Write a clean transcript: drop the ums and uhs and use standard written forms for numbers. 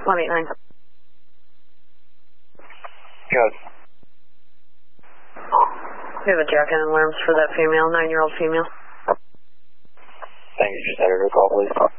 189. Good. We have a jacket and alarms for that female, 9-year-old female. Thank you. Just had her call, please.